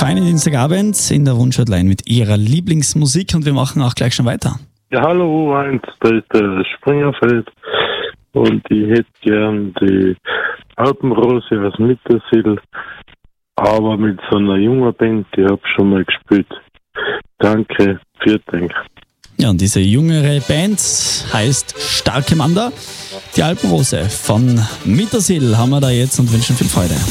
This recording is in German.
feinen Dienstagabend in der Wunschhotline mit ihrer Lieblingsmusik und wir machen auch gleich schon weiter. Ja, hallo, U1, da ist der Springerfeld und ich hätte gern die Alpenrose aus Mittersill, aber mit so einer jungen Band, die habe schon mal gespielt. Danke, vielen Dank. Ja, und diese jüngere Band heißt Starke Mander. Die Alpenrose von Mittersill haben wir da jetzt und wünschen viel Freude.